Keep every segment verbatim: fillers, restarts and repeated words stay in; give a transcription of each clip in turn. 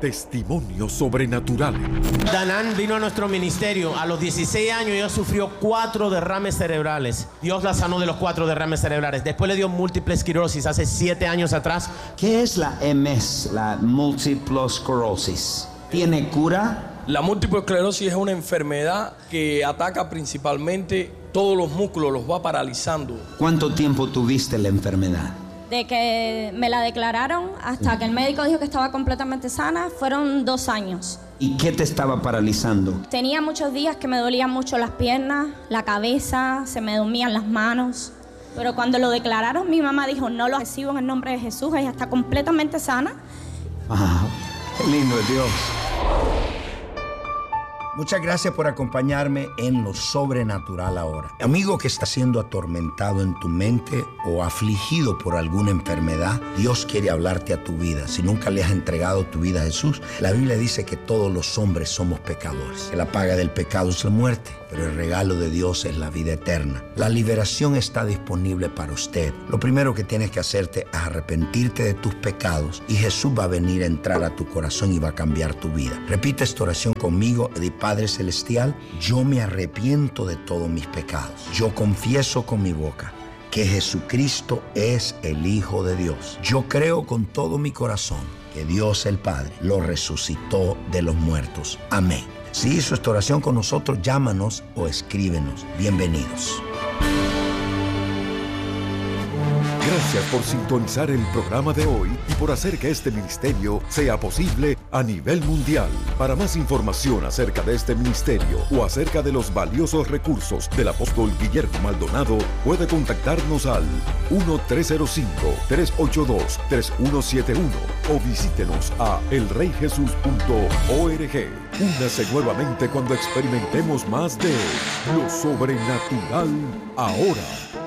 Testimonios sobrenaturales. Danán vino a nuestro ministerio. A los dieciséis años ella sufrió cuatro derrames cerebrales. Dios la sanó de los cuatro derrames cerebrales. Después le dio múltiple esclerosis hace siete años atrás. ¿Qué es la M S, la múltiple esclerosis? ¿Tiene cura? La múltiple esclerosis es una enfermedad que ataca principalmente todos los músculos, los va paralizando. ¿Cuánto tiempo tuviste la enfermedad? De que me la declararon hasta que el médico dijo que estaba completamente sana, fueron dos años. ¿Y qué te estaba paralizando? Tenía muchos días que me dolían mucho las piernas, la cabeza, se me dormían las manos. Pero cuando lo declararon, mi mamá dijo, no lo recibo en el nombre de Jesús, ella está completamente sana. ¡Wow! ¡Qué lindo es Dios! Muchas gracias por acompañarme en Lo Sobrenatural ahora. Amigo que está siendo atormentado en tu mente o afligido por alguna enfermedad, Dios quiere hablarte a tu vida. Si nunca le has entregado tu vida a Jesús, la Biblia dice que todos los hombres somos pecadores. Que la paga del pecado es la muerte, pero el regalo de Dios es la vida eterna. La liberación está disponible para usted. Lo primero que tienes que hacerte es arrepentirte de tus pecados y Jesús va a venir a entrar a tu corazón y va a cambiar tu vida. Repite esta oración conmigo. Padre Celestial, yo me arrepiento de todos mis pecados. Yo confieso con mi boca que Jesucristo es el Hijo de Dios. Yo creo con todo mi corazón que Dios el Padre lo resucitó de los muertos. Amén. Si hizo esta oración con nosotros, llámanos o escríbenos. Bienvenidos. Gracias por sintonizar el programa de hoy y por hacer que este ministerio sea posible a nivel mundial. Para más información acerca de este ministerio o acerca de los valiosos recursos del apóstol Guillermo Maldonado, puede contactarnos al uno tres cero cinco, tres ocho dos, tres uno siete uno o visítenos a el rey jesús punto org. Únase nuevamente cuando experimentemos más de Lo Sobrenatural ahora.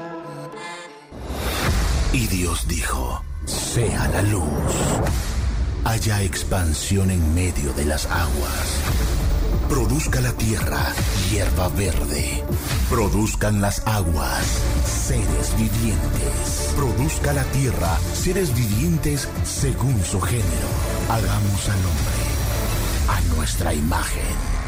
Y Dios dijo, sea la luz. Haya expansión en medio de las aguas. Produzca la tierra hierba verde. Produzcan las aguas seres vivientes. Produzca la tierra seres vivientes según su género. Hagamos al hombre a nuestra imagen.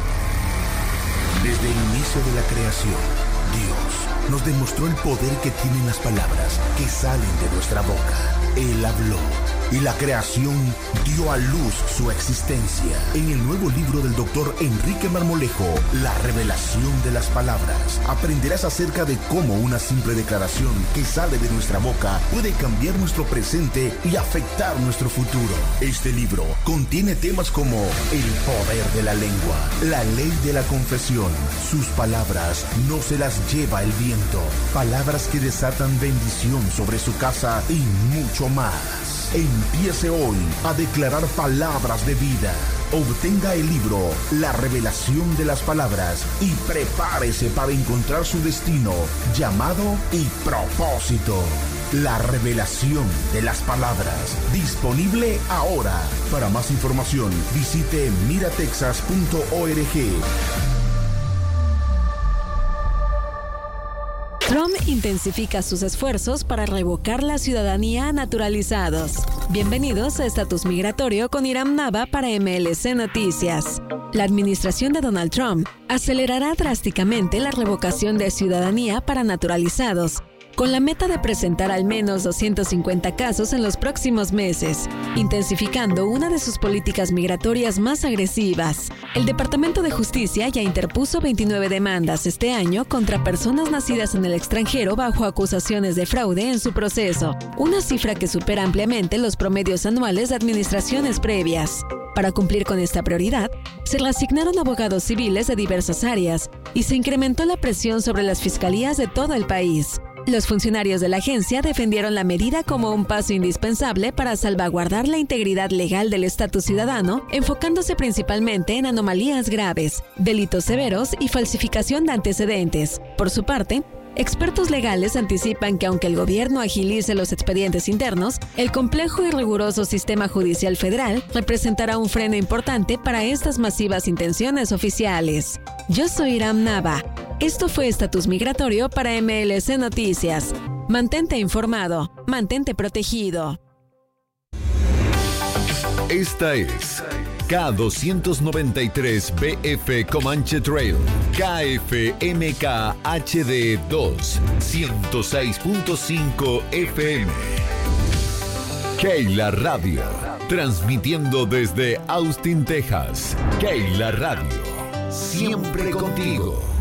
Desde el inicio de la creación, Dios nos demostró el poder que tienen las palabras que salen de nuestra boca. Él habló y la creación dio a luz su existencia. En el nuevo libro del doctor Enrique Marmolejo, La Revelación de las Palabras, aprenderás acerca de cómo una simple declaración que sale de nuestra boca puede cambiar nuestro presente y afectar nuestro futuro. Este libro contiene temas como el poder de la lengua, la ley de la confesión, sus palabras no se las lleva el viento, palabras que desatan bendición sobre su casa y mucho más. Empiece hoy a declarar palabras de vida. Obtenga el libro La Revelación de las Palabras y prepárese para encontrar su destino, llamado y propósito. La Revelación de las Palabras. Disponible ahora. Para más información, visite mira texas punto org. Trump intensifica sus esfuerzos para revocar la ciudadanía a naturalizados. Bienvenidos a Estatus Migratorio con Iram Nava para M L C Noticias. La administración de Donald Trump acelerará drásticamente la revocación de ciudadanía para naturalizados, con la meta de presentar al menos doscientos cincuenta casos en los próximos meses, intensificando una de sus políticas migratorias más agresivas. El Departamento de Justicia ya interpuso veintinueve demandas este año contra personas nacidas en el extranjero bajo acusaciones de fraude en su proceso, una cifra que supera ampliamente los promedios anuales de administraciones previas. Para cumplir con esta prioridad, se le asignaron abogados civiles de diversas áreas y se incrementó la presión sobre las fiscalías de todo el país. Los funcionarios de la agencia defendieron la medida como un paso indispensable para salvaguardar la integridad legal del estatus ciudadano, enfocándose principalmente en anomalías graves, delitos severos y falsificación de antecedentes. Por su parte, expertos legales anticipan que aunque el gobierno agilice los expedientes internos, el complejo y riguroso sistema judicial federal representará un freno importante para estas masivas intenciones oficiales. Yo soy Iram Nava. Esto fue Estatus Migratorio para M L C Noticias. Mantente informado, mantente protegido. Esta es K doscientos noventa y tres B F Comanche Trail, K F M K H D dos, ciento seis punto cinco F M. Keila Radio, transmitiendo desde Austin, Texas. Keila Radio, siempre contigo.